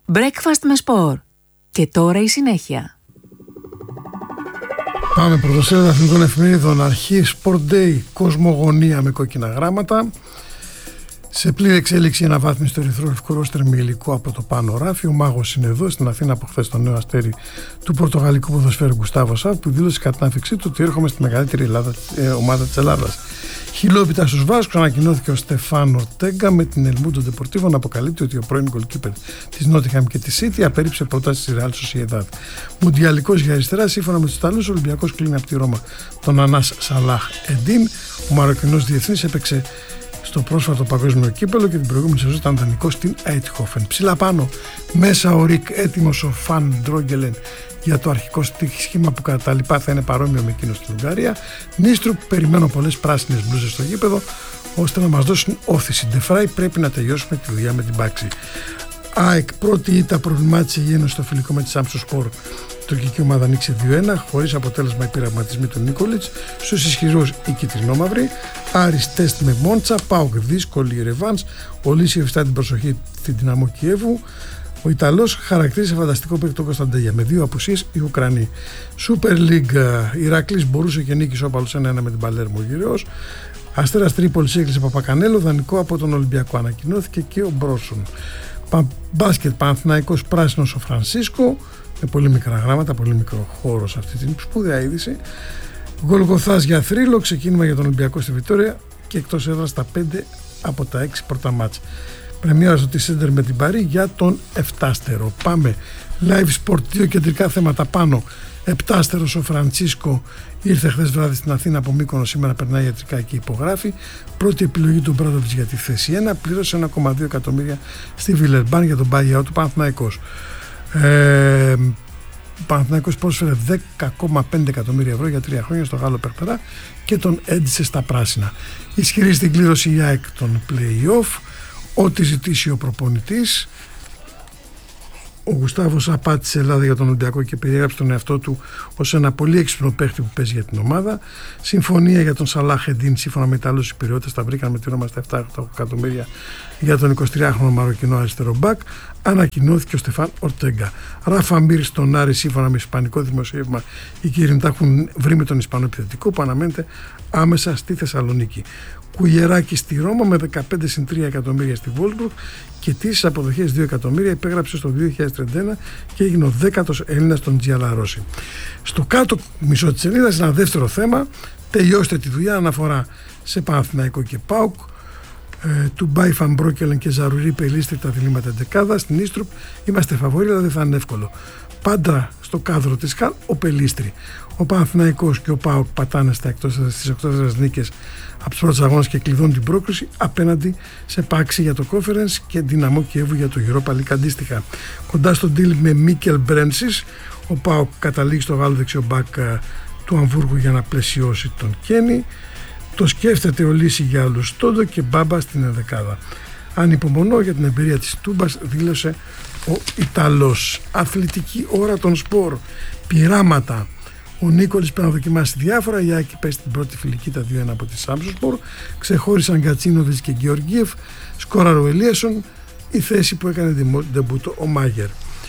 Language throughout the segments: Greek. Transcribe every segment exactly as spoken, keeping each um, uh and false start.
Breakfast με σπορ. Και τώρα η συνέχεια. Πάμε πρωτοσέλιδα εθνικών εφημερίδων. Αρχή Sport Day, κοσμογονία με κόκκινα γράμματα. Σε πλήρη εξέλιξη η αναβάθμιση του ερυθρόλευκου ρόστερ με υλικό από το πάνω ράφι. Ο μάγος είναι εδώ στην Αθήνα από χθες, το νέο αστέρι του πορτογαλικού ποδοσφαίρου Γκουστάβο Σαβ, που δήλωσε κατά την άφηξή του ότι έρχομαι στη μεγαλύτερη Ελλάδα, ε, ομάδα της Ελλάδας. Χιλόπιτα στους Βάσκους, ανακοινώθηκε ο Στεφάνο Ορτέγκα με την Ελμούντο Ντεπορτίβο να αποκαλύπτει ότι ο πρώην γκολκίπερ της Νότιχαμ και της City απέρριψε πρόταση της Real Sociedad. Μουντιαλικός για αριστερά, σύμφωνα με τους Ιταλούς, ο Ολυμπιακός κλείνει από τη Ρώμα τον Ανάς Σαλάχ Εντίν. Ο Μαροκινός διεθνής έπαιξε στο πρόσφατο παγκόσμιο κύπελο και την προηγούμενη σεζόν ήταν δανεικός στην Αιτχόφεν. Ψηλά πάνω, μέσα ο Ρικ, έτοιμος ο Φαν Ντρόγκελεν για το αρχικό σχήμα που κατά τα λοιπά θα είναι παρόμοιο με εκείνο στην Ουγγαρία. Νίστρου, περιμένω πολλές πράσινες μπλούζες στο γήπεδο ώστε να μας δώσουν όθηση. Ντεφράι, πρέπει να τελειώσουμε τη δουλειά με την πάξη. ΑΕΚ, πρώτη ήττα, προβλημάτισε η Ένωση στο φιλικό με τη Σάμψο-Σπορ. Η τουρκική ομάδα ανοίξει δύο ένα, χωρίς αποτέλεσμα οι πειραματισμοί του Νίκολιτς. Στους ισχυρούς η κυτρινόμαυρη. Άρης τεστ με Μόντσα. ΠΑΟΚ δύσκολη η ρεβάνς. Ο Λύση ευστά την προσοχή στην Δυναμό Κιέβου. Ο Ιταλός χαρακτήρισε φανταστικό παίκτη τον Κωνσταντέλια με δύο απουσίες οι Ουκρανοί. Super League, Ηρακλής μπορούσε και νίκησε όπαλος ένα ένα με την Παλέρμο γυραιός. Αστέρας Τρίπολης έκλεισε Παπακανέλο, δανεικό από τον Ολυμπιακό ανακοινώθηκε και ο Μπρόσον. Μπάσκετ Παναθηναϊκός πράσινος ο Φρανσίσκο, με πολύ μικρά γράμματα, πολύ μικρό χώρο σε αυτή την σπουδαία είδηση. Γολγοθάς για θρύλο, ξεκίνημα για τον Ολυμπιακό στη Βιτόρια και εκτός έδρας τα πέντε από τα έξι πρώτα μάτς. Πρεμιέρα στο T-Center με την Παρί για τον εφτάστερο. Πάμε live sport, δύο κεντρικά θέματα πάνω. Επτάστερος ο Φραντσίσκο ήρθε χθες βράδυ στην Αθήνα από Μύκονο, σήμερα περνάει ιατρικά και υπογράφει. Πρώτη επιλογή του Μπράδοβιτς για τη θέση ένα, πλήρωσε ένα κόμμα δύο εκατομμύρια στη Βιλερμπάν για τον buyout του Παναθηναϊκός. Ε, ο Παναθηναϊκός πρόσφερε δέκα κόμμα πέντε εκατομμύρια ευρώ για τρία χρόνια στο Γάλλο Περπερά και τον έντυσε στα πράσινα. Ισχυρή στην κλήρωση η ΑΕΚ των play-off. Ό,τι ζητήσει ο προπονητής. Ο Γκουστάβος απάτησε Ελλάδα για τον Ολυμπιακό και περιέγραψε τον εαυτό του ως ένα πολύ έξυπνο παίχτη που παίζει για την ομάδα. Συμφωνία για τον Σαλάχ Εντίν, σύμφωνα με Ιταλούς υπηρεώτες, τα βρήκαν με τη Ρώμα στα επτά εκατομμύρια για τον εικοσιτριάχρονο Μαροκινό αριστερό μπακ. Ανακοινώθηκε ο Στεφάν Ορτέγκα. Ράφα Μύρ στον Άρη, σύμφωνα με ισπανικό δημοσίευμα, οι κύριοι τα έχουν βρει με τον Ισπανό επιθετικό που αναμένεται άμεσα στη Θεσσαλονίκη. Κουγεράκη στη Ρώμα με δεκαπέντε συν τρία εκατομμύρια στη Βόλσμπουργκ και τις αποδοχές δύο εκατομμύρια, υπέγραψε στο δύο χιλιάδες τριάντα ένα και έγινε ο δέκατος Έλληνας των Τζιαλαρόση. Στο κάτω μισό της σελίδας ένα δεύτερο θέμα, τελειώστε τη δουλειά, αναφορά σε Παναθηναϊκό και ΠΑΟΚ. Ε, του Μπάι Φαν Μπρόκελεν και Ζαρουρί πελίστρι τα διλήμματα εντεκάδα. Στην Ίστρουπ είμαστε φαβοροί, αλλά δεν θα είναι εύκολο. Πάντα στο κάδρο της Χαλ ο Πελίστρι. Ο Παναθηναϊκός και ο ΠΑΟΚ πατάνε στα εκτός, στις εκτός νίκες από τους πρώτους αγώνες και κλειδώνουν την πρόκριση απέναντι σε πάξη για το Conference και Δυναμό Κιέβου για το Europa League αντίστοιχα. Κοντά στο deal με Μίκελ Μπρένσις, ο ΠΑΟΚ καταλήγει στο Γάλλο δεξιό μπακ του Αμβούργου για να πλαισιώσει τον Κένι. Το σκέφτεται ο Λύση για άλλους Στόντο και Μπάμπα στην ενδεκάδα. Ανυπομονώ για την εμπειρία της Τούμπας, δήλωσε ο Ιταλός. Αθλητική ώρα των σπορ. Πειράματα. Ο Νίκολης πρέπει να δοκιμάσει διάφορα. Η Άκη πέσει την πρώτη φιλική τα δύο ένα από τη Σάμψο-Σπορ. Ξεχώρισαν Γκατσίνοβιτς και Γεωργίεφ. Σκόραρε ο Ελίασον. Η θέση που έκανε ντεμπούτο ο Μάγερ.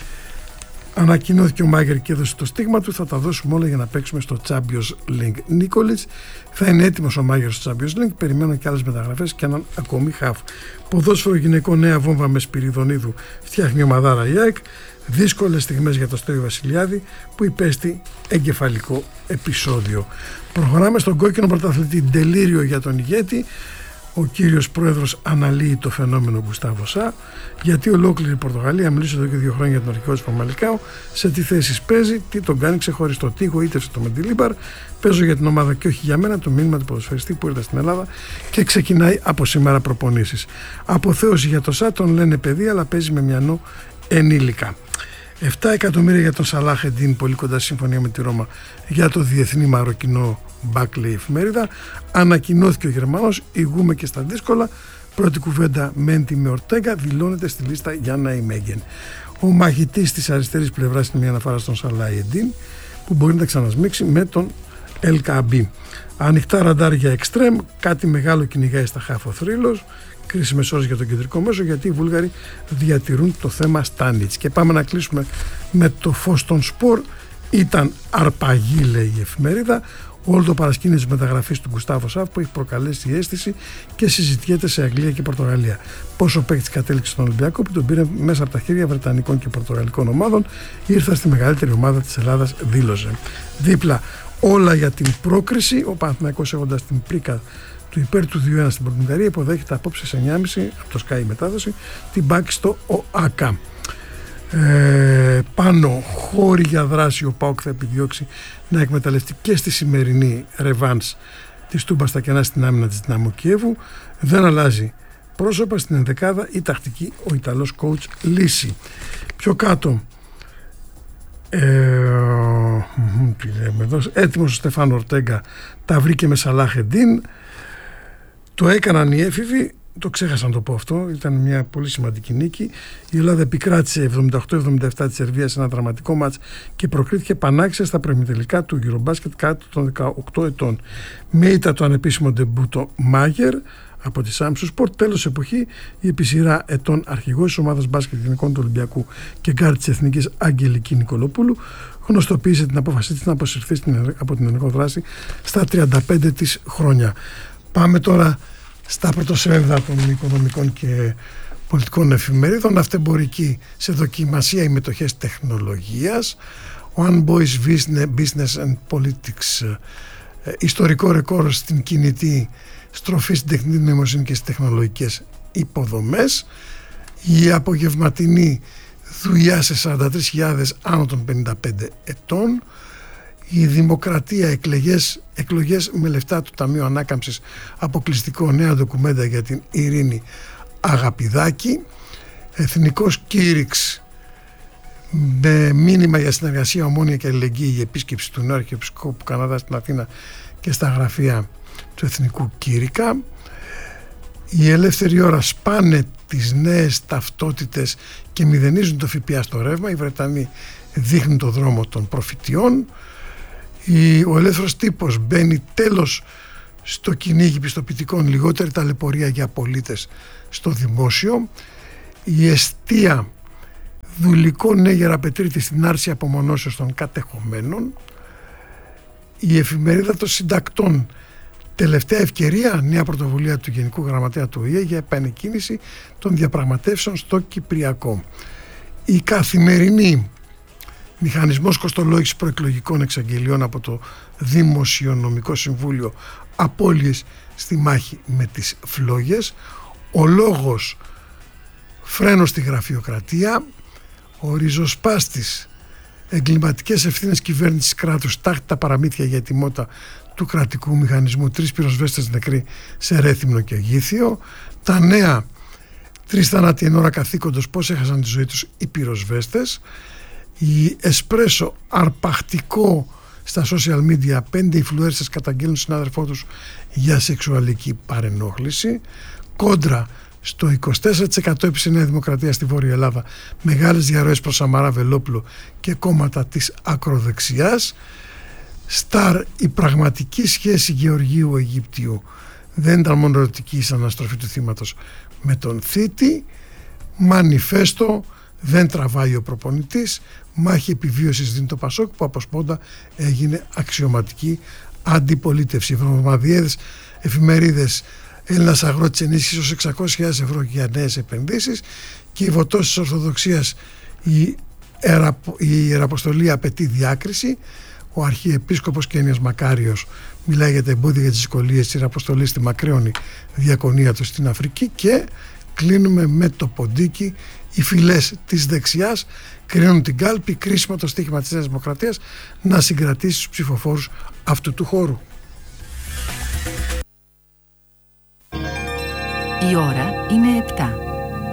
Ανακοινώθηκε ο Μάγερ και έδωσε το στίγμα του. Θα τα δώσουμε όλα για να παίξουμε στο Champions League. Νίκολιτς θα είναι έτοιμος ο Μάγερ στο Champions League. Περιμένω και άλλες μεταγραφές και έναν ακόμη χαφ. Ποδόσφαιρο γυναικό, νέα βόμβα με Σπυριδονίδου φτιάχνει ομαδάρα η ΑΕΚ. Δύσκολες στιγμές για το Στέλιο Βασιλιάδη που υπέστη εγκεφαλικό επεισόδιο. Προχωράμε στον κόκκινο πρωταθλητή, ντελήριο για τον ηγέτη. Ο κύριος πρόεδρος αναλύει το φαινόμενο Γκουστάβο Σαβ, γιατί ολόκληρη η Πορτογαλία, μιλούσε εδώ και δύο χρόνια για τον αρχηγό της Παμαλικάου, σε τι θέσεις παίζει, τι τον κάνει ξεχωριστό, τι γοήτευσε το Μεντιλίμπαρ. Παίζω για την ομάδα και όχι για μένα, το μήνυμα του ποδοσφαιριστή που ήρθε στην Ελλάδα και ξεκινάει από σήμερα προπονήσεις. Αποθέωση για το Σαβ, τον λένε παιδί, αλλά παίζει με μυαλό ενήλικα. επτά εκατομμύρια για τον Σαλάχ Εντίν, πολύ κοντά στη συμφωνία με τη Ρώμα για το διεθνή μαροκινό μπακ, λέει η εφημερίδα. Ανακοινώθηκε ο Γερμανός, ηγούμε και στα δύσκολα. Πρώτη κουβέντα Μέντι με Ορτέγκα, δηλώνεται στη λίστα για να ημέγεν. Ο μαχητής της αριστερής πλευράς είναι μια αναφορά στον Σαλάχ Εντίν που μπορεί να τα ξανασμίξει με τον Ελ Καμπί. Ανοιχτά ραντάρ για εξτρέμ, κάτι μεγάλο κυνηγάει στα χάφο θρύλος κρίσιμες ώρες για τον κεντρικό μέσο, γιατί οι Βούλγαροι διατηρούν το θέμα Στάνιτς. Και πάμε να κλείσουμε με το φως των σπορ. Ήταν αρπαγή, λέει η εφημερίδα, όλο το παρασκήνιο της μεταγραφής του Γκουστάβο Σαφ, που έχει προκαλέσει αίσθηση και συζητιέται σε Αγγλία και Πορτογαλία. Πόσο παίκτης κατέληξε στον Ολυμπιακό, που τον πήρε μέσα από τα χέρια βρετανικών και πορτογαλικών ομάδων, ήρθα στη μεγαλύτερη ομάδα της Ελλάδας, δήλωσε. Δίπλα όλα για την πρόκριση. Ο Παναθηναϊκός, έχοντας την πρίκα του υπέρ του δύο ένα στην Πορτογαλία, υποδέχεται απόψε σε εννιά και μισή από το Sky μετάδοση την μπάκη στο ΟΑΚΑ. Ε, πάνω χώροι για δράση, ο ΠΑΟΚ θα επιδιώξει να εκμεταλλευτεί και στη σημερινή ρεβάνς της Τούμπα στα κενά στην άμυνα της Δυναμό Κιέβου. Δεν αλλάζει πρόσωπα στην ενδεκάδα η τακτική, ο Ιταλός coach λύση. Πιο κάτω ε, έτοιμος ο Στεφάνο Ορτέγκα, τα βρήκε με Σαλάχ-Εντίν. Το έκαναν οι έφηβοι. Το ξέχασα να το πω αυτό, ήταν μια πολύ σημαντική νίκη. Η Ελλάδα επικράτησε εβδομήντα οκτώ εβδομήντα επτά τη Σερβία σε ένα δραματικό μάτς και προκρίθηκε πανάξια στα προημιτελικά του Eurobasket κάτω των δεκαοκτώ ετών. Με ήττα το ανεπίσημο ντεμπούτο Μάγερ από τη Samsung Sport. Τέλος εποχή, η επί σειρά ετών αρχηγός της ομάδας μπάσκετ γυναικών του Ολυμπιακού και γκάρτ της Εθνικής Αγγελική Νικολοπούλου γνωστοποίησε την απόφασή της να αποσυρθεί από την ενεργό δράση στα τριάντα πέντε της χρόνια. Πάμε τώρα στα πρωτοσέλιδα των οικονομικών και πολιτικών εφημερίδων. Αυτεμπορική σε δοκιμασία οι μετοχές τεχνολογίας. One Boys Business and Politics, ιστορικό ρεκόρ στην κινητή στροφή στην τεχνητή νοημοσύνη και στις τεχνολογικές υποδομές. Η απογευματινή δουλειά σε σαράντα τρεις χιλιάδες άνω των πενήντα πέντε ετών. Η Δημοκρατία, εκλογές, εκλογές με λεφτά του Ταμείου Ανάκαμψης, αποκλειστικό, νέα ντοκουμέντα για την Ειρήνη Αγαπηδάκη. Εθνικός κήρυξ με μήνυμα για συνεργασία, ομόνοια και αλληλεγγύη, η επίσκεψη του νέου Αρχιεπισκόπου Καναδά στην Αθήνα και στα γραφεία του Εθνικού Κήρυκα. Η Ελεύθερη Ώρα, σπάνε τις νέες ταυτότητες και μηδενίζουν το ΦΠΑ στο ρεύμα. Οι Βρετανοί δείχνουν το δρόμο των προφητιών. Ο Ελεύθερος Τύπος, μπαίνει τέλος στο κυνήγι πιστοποιητικών, λιγότερη ταλαιπωρία για πολίτες στο δημόσιο. Η Εστία, δουλικό νέγερα πετρείται στην άρση απομονώσεως των κατεχομένων. Η Εφημερίδα των Συντακτών, τελευταία ευκαιρία, νέα πρωτοβουλία του Γενικού Γραμματέα του Ο Η Ε για επανεκκίνηση των διαπραγματεύσεων στο Κυπριακό. Η Καθημερινή, μηχανισμός κοστολόγησης προεκλογικών εξαγγελιών από το Δημοσιονομικό Συμβούλιο, απώλειες στη μάχη με τις φλόγες. Ο Λόγος, φρένο στη γραφειοκρατία. Ο Ριζοσπάστης, εγκληματικές ευθύνες κυβέρνησης κράτους, τάχτη παραμύθια για ετοιμότητα του κρατικού μηχανισμού, τρεις πυροσβέστες νεκροί σε Ρέθυμνο και Γήθιο. Τα νέα, τρεις θάνατοι εν ώρα καθήκοντος, πώς έχασαν τη ζωή τους οι πυροσβέστες. Η Εσπρέσο, αρπακτικό στα social media, πέντε influencers καταγγέλνουν συνάδελφό τους για σεξουαλική παρενόχληση. Κόντρα, στο είκοσι τέσσερα τοις εκατό έπεισε η Νέα Δημοκρατία στη Βόρεια Ελλάδα, μεγάλες διαρροές προς Σαμαρά, Βελόπουλο και κόμματα της ακροδεξιάς. Σταρ, η πραγματική σχέση Γεωργίου Αιγύπτιου δεν ήταν μόνο ερωτική σαν αναστροφή του θύματος με τον θήτη. Μανιφέστο, δεν τραβάει ο προπονητής, μάχη επιβίωσης δίνει το Πασόκ, που από σπόντα έγινε αξιωματική αντιπολίτευση. Εβδομαδιαίες εφημερίδες, Έλληνας αγρότης ενίσχυσε ως εξακόσιες χιλιάδες ευρώ για νέες επενδύσεις. Και η βοτός της Ορθοδοξίας, η, Εραπο, η Ιεραποστολή απαιτεί διάκριση. Ο Αρχιεπίσκοπος Κένιας Μακάριος μιλάει για τα εμπόδια για τις δυσκολίες της Ιεραποστολής στη μακραίωνη διακονία του στην Αφρική. Και κλείνουμε με το ποντίκι. Οι φυλές της δεξιάς κρίνουν την κάλπη, κρίσιμο το στίχημα της Νέας Δημοκρατίας να συγκρατήσει τους ψηφοφόρους αυτού του χώρου. Η ώρα είναι επτά.